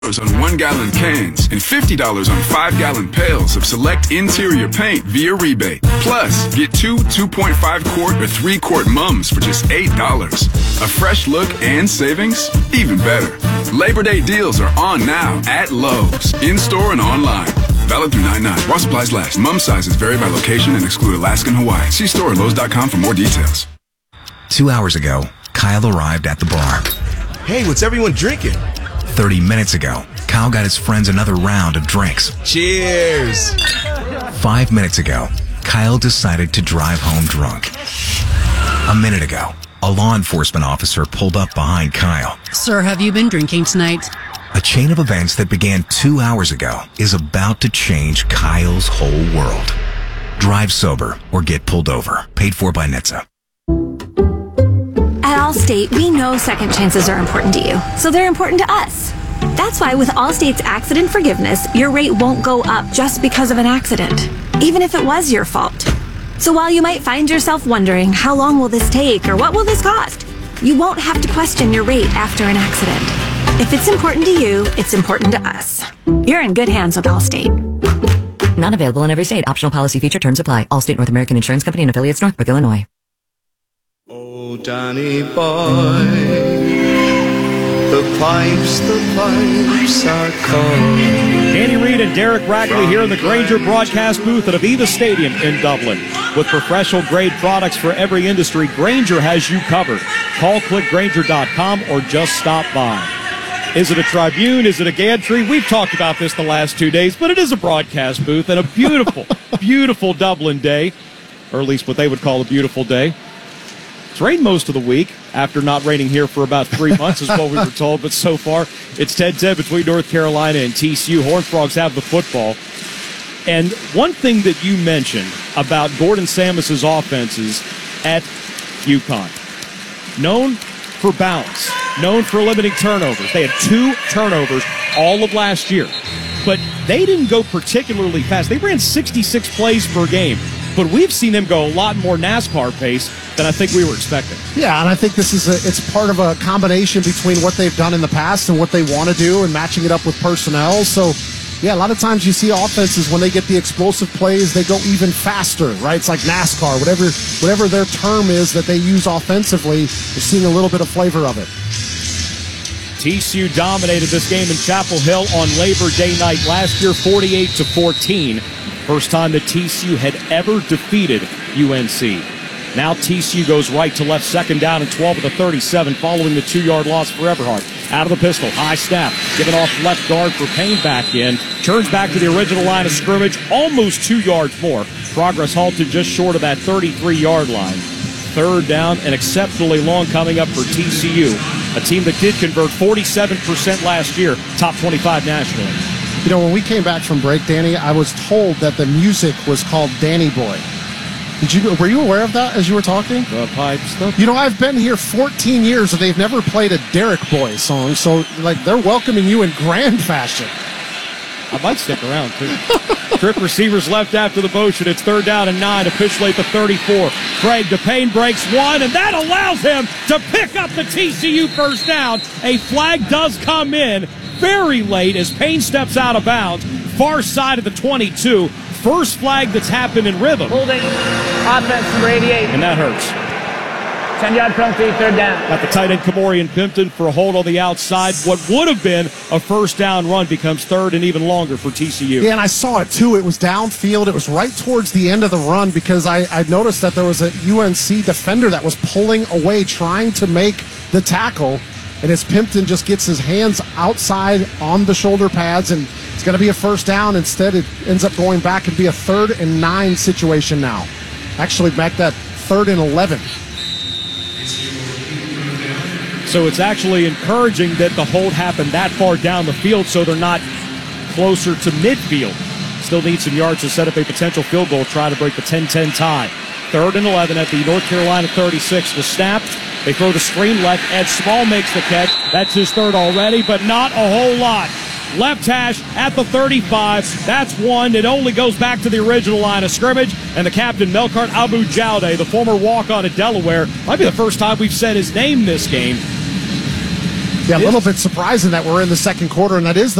on 1-gallon cans and $50 on 5-gallon pails of select interior paint via rebate. Plus, get 2.5-quart or 3-quart mums for just $8. A fresh look and savings? Even better. Labor Day deals are on now at Lowe's, in-store and online. Valid through 9/9. While supplies last. Mum sizes vary by location and exclude Alaska and Hawaii. See store at Lowe's.com for more details. 2 hours ago, Kyle arrived at the bar. Hey, what's everyone drinking? 30 minutes ago, Kyle got his friends another round of drinks. Cheers! 5 minutes ago, Kyle decided to drive home drunk. A minute ago, a law enforcement officer pulled up behind Kyle. Sir, have you been drinking tonight? A chain of events that began 2 hours ago is about to change Kyle's whole world. Drive sober or get pulled over. Paid for by NHTSA. At Allstate, we know second chances are important to you, so they're important to us. That's why with Allstate's accident forgiveness, your rate won't go up just because of an accident, even if it was your fault. So while you might find yourself wondering, how long will this take or what will this cost? You won't have to question your rate after an accident. If it's important to you, it's important to us. You're in good hands with Allstate. Not available in every state. Optional policy feature terms apply. Allstate North American Insurance Company and affiliates, Northbrook, Illinois. Oh, Danny boy, the pipes are calling. Andy Reid and Derek Rackley here in the Grainger broadcast booth at Aviva Stadium in Dublin. With professional-grade products for every industry, Grainger has you covered. Call clickgrainger.com or just stop by. Is it a Tribune? Is it a gantry? We've talked about this the last 2 days, but it is a broadcast booth and a beautiful, beautiful Dublin day, or at least what they would call a beautiful day. It's rained most of the week after not raining here for about 3 months is what we were told, but so far it's 10-10 between North Carolina and TCU. Horned Frogs have the football. And one thing that you mentioned about Gordon Samus's offenses at UConn, known for bounce, known for limiting turnovers. They had 2 turnovers all of last year, but they didn't go particularly fast. They ran 66 plays per game. But we've seen them go a lot more NASCAR pace than I think we were expecting. Yeah, and I think this is it's part of a combination between what they've done in the past and what they want to do and matching it up with personnel. So, yeah, a lot of times you see offenses, when they get the explosive plays, they go even faster, right? It's like NASCAR. Whatever their term is that they use offensively, you're seeing a little bit of flavor of it. TCU dominated this game in Chapel Hill on Labor Day night last year, 48-14. First time that TCU had ever defeated UNC. Now TCU goes right to left, second down and 12 at the 37 following the 2-yard loss for Everhart. Out of the pistol, high snap, given off left guard for Payne back in. Turns back to the original line of scrimmage, almost 2 yards more. Progress halted just short of that 33-yard line. Third down and exceptionally long coming up for TCU, a team that did convert 47% last year, top 25 nationally. You know, when we came back from break, Danny, I was told that the music was called Danny Boy. Were you aware of that as you were talking? The pipes. You know, I've been here 14 years and they've never played a Derek Boy song, so like they're welcoming you in grand fashion. I might stick around too. Trip receivers left after the motion. It's third down and 9, officially at the 34. Craig DePayne breaks one, and that allows him to pick up the TCU first down. A flag does come in very late as Payne steps out of bounds, far side of the 22. First flag that's happened in rhythm. Holding offense number 88. And that hurts. 10-yard penalty, third down. Got the tight end Kamorian Pimpton for a hold on the outside. What would have been a first down run becomes third and even longer for TCU. Yeah, and I saw it too. It was downfield. It was right towards the end of the run because I noticed that there was a UNC defender that was pulling away trying to make the tackle. And as Pimpton just gets his hands outside on the shoulder pads, and it's going to be a first down. Instead, it ends up going back and be a 3rd and 9 situation now. Actually, back that 3rd and 11. So it's actually encouraging that the hold happened that far down the field so they're not closer to midfield. Still need some yards to set up a potential field goal, try to break the 10-10 tie. 3rd and 11 at the North Carolina 36. The snap. They throw the screen left. Ed Small makes the catch. That's his 3rd already, but not a whole lot. Left hash at the 35. That's one. It only goes back to the original line of scrimmage. And the captain, Melkart Abu-Jaude, the former walk-on at Delaware, might be the first time we've said his name this game. Yeah, a little bit surprising that we're in the second quarter, and that is the